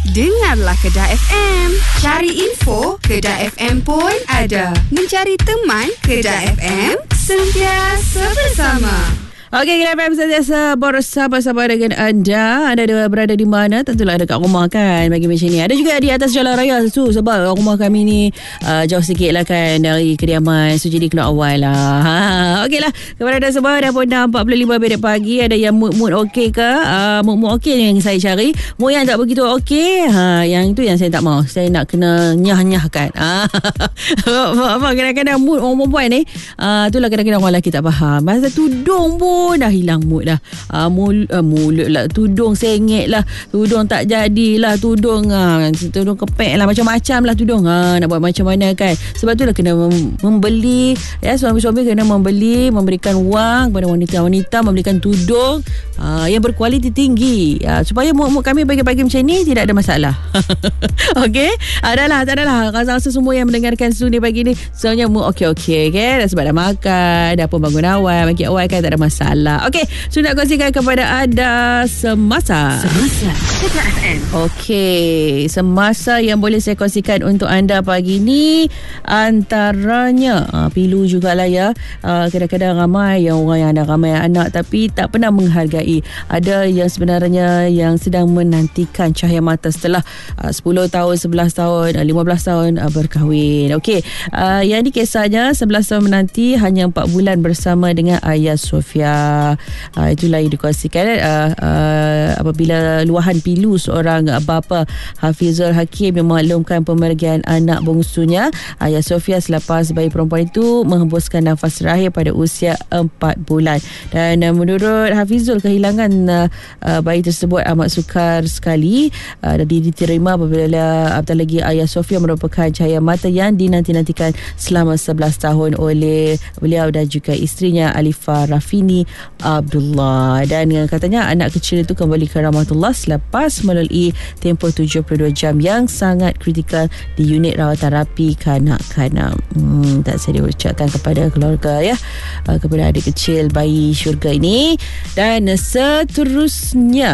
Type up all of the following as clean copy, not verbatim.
Dengarlah Kedah FM. Cari info, Kedah FM pun ada. Mencari teman, Kedah FM, sentiasa bersama. Okey, Kedah FM sentiasa bersama-sama dengan anda. Anda berada di mana? Tentulah dekat rumah kan, bagi macam ni. Ada juga di atas jalan raya tu, sebab rumah kami ni jauh sikit lah kan dari kediaman. So jadi keluar awal lah. Okey lah, kepada anda semua, dah pun dah 45 minit pagi. Ada yang mood okey ke? Mood okey yang saya cari. Mood yang tak begitu okey, yang tu yang saya tak mau. Saya nak kena nyah-nyahkan. Apa kadang-kadang mood orang perempuan ni, itulah kadang-kadang orang lelaki tak faham. Masa tudung pun dah hilang mood dah. Mulut lah, tudung sengit lah, tudung tak jadilah, tudung kepek lah, macam-macam lah tudung. Nak buat macam mana kan? Sebab tu lah kena membeli, ya, suami-suami kena memberikan wang kepada wanita-wanita, memberikan tudung yang berkualiti tinggi, supaya mood kami pagi-pagi macam ni tidak ada masalah. Okey, adalah tak adalah rasa semua yang mendengarkan Suni pagi ni sebenarnya mood okey-okey kan, sebab dah makan, dah pun bangun awal, makin awal kan, tak ada masalah. Okey, sudah kongsikan kepada anda semasa Kedah FM. Okey, semasa yang boleh saya kongsikan untuk anda pagi ni antaranya pilu jugalah ya. Kadang-kadang ramai yang orang yang ada ramai anak tapi tak pernah menghargai. Ada yang sebenarnya yang sedang menantikan cahaya mata setelah 10 tahun, 11 tahun, 15 tahun berkahwin. Okey, yang ni kisahnya 11 tahun menanti, hanya 4 bulan bersama dengan ayah Sofia. Itulah yang dikongsikan apabila luahan pilu seorang bapa, Hafizul Hakim, yang memaklumkan pemergian anak bongsunya, ayah Sofia, selepas bayi perempuan itu menghembuskan nafas terakhir pada usia 4 bulan. Dan menurut Hafizul, kehilangan bayi tersebut amat sukar sekali dan diterima apabila apatah lagi ayah Sofia merupakan cahaya mata yang dinanti-nantikan selama 11 tahun oleh beliau dan juga isterinya Alifah Rafini Abdullah. Dan katanya anak kecil itu kembali ke rahmatullah selepas melalui tempoh 72 jam yang sangat kritikal di unit rawatan rapi kanak-kanak. Tak saya diucapkan kepada keluarga ya, kepada adik kecil bayi syurga ini. Dan seterusnya,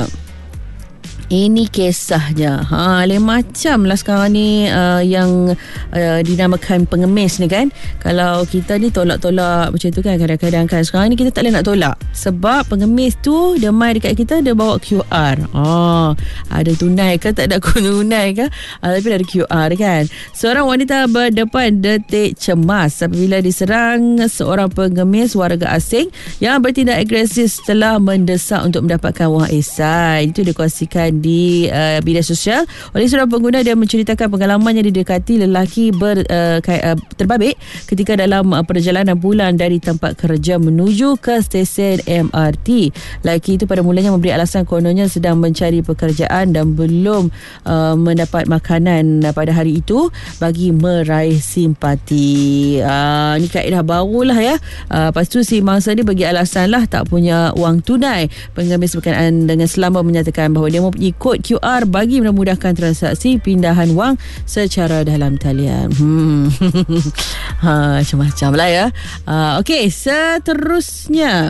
ini kisahnya. Lain macam lah sekarang ni yang dinamakan pengemis ni kan. Kalau kita ni tolak-tolak macam tu kan, kadang-kadang kan, sekarang ni kita tak boleh nak tolak. Sebab pengemis tu dia mai dekat kita, dia bawa QR. Ada tunai ke, tak ada tunai ke, tapi ada QR kan. Seorang wanita berdepan detik cemas apabila diserang seorang pengemis warga asing yang bertindak agresif setelah mendesak untuk mendapatkan wang ihsan. Itu dikongsikan di media sosial oleh seorang pengguna. Dia menceritakan pengalamannya didekati lelaki terbabit ketika dalam perjalanan pulang dari tempat kerja menuju ke stesen MRT. Lelaki itu pada mulanya memberi alasan kononnya sedang mencari pekerjaan dan belum mendapat makanan pada hari itu bagi meraih simpati. Ni kaedah barulah ya. Lepas tu si mangsa ni bagi alasan lah tak punya wang tunai. Pengemis berkenaan dengan selama menyatakan bahawa dia mempunyai kod QR bagi memudahkan transaksi pindahan wang secara dalam talian. Macam-macam lah ya. Okey, seterusnya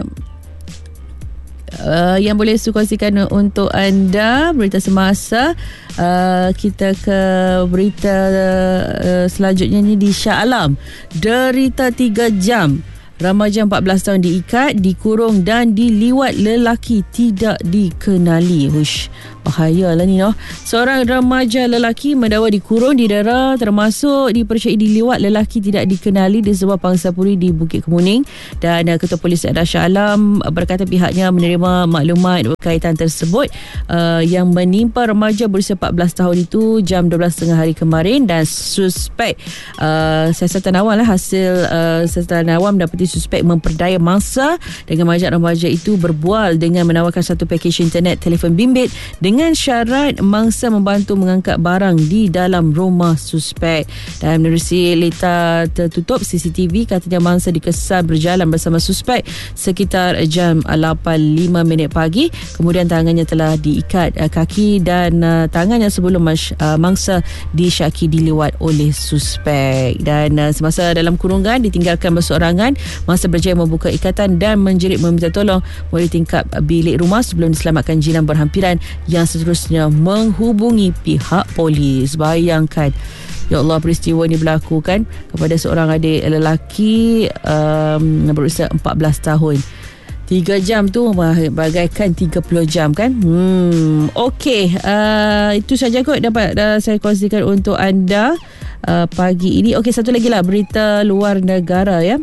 yang boleh saya kongsikan untuk anda berita semasa. Kita ke berita selanjutnya ni di Shah Alam. Derita 3 jam, remaja 14 tahun diikat, dikurung dan diliwat lelaki tidak dikenali. Bahayalah ni Seorang remaja lelaki mendakwa dikurung, didera, termasuk dipercayai diliwat lelaki tidak dikenali di sebuah pangsapuri di Bukit Kemuning. Dan Ketua Polis Daerah Shah Alam berkata pihaknya menerima maklumat berkaitan tersebut yang menimpa remaja berusia 14 tahun itu jam 12.30 hari kemarin. Dan suspek siasatan awam hasil siasatan awam dapati suspek memperdaya mangsa dengan mengajak remaja itu berbual dengan menawarkan satu pakej internet telefon bimbit dengan syarat mangsa membantu mengangkat barang di dalam rumah suspek. Dan menerusi leta tertutup CCTV, katanya mangsa dikesan berjalan bersama suspek sekitar jam 8.05 pagi. Kemudian tangannya telah diikat kaki dan tangannya sebelum mangsa disyaki diliwat oleh suspek. Dan semasa dalam kurungan ditinggalkan berseorangan masa berjaya membuka ikatan dan menjerit meminta tolong melalui tingkap bilik rumah sebelum diselamatkan jiran berhampiran yang seterusnya menghubungi pihak polis. Bayangkan, ya Allah, peristiwa ni berlaku kan kepada seorang adik lelaki berusia 14 tahun. 3 jam tu bagaikan 30 jam kan. Okey, itu saja kot dapat saya kongsikan untuk anda pagi ini. Okey, satu lagi lah berita luar negara ya.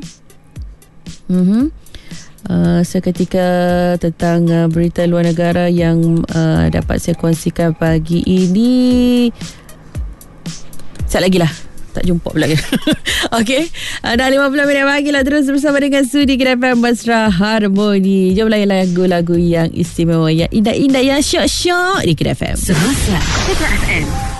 Seketika tentang berita luar negara yang dapat saya kongsikan pagi ini. Sekejap lagi lah, tak jumpa pula kan. Okey, dah 50 minit pagi lah. Terus bersama dengan Sudi Kira FM Mesra Harmoni. Jom layan lagu-lagu yang istimewa, yang indah-indah, yang syok-syok di Kira FM. Semasa Kira FM.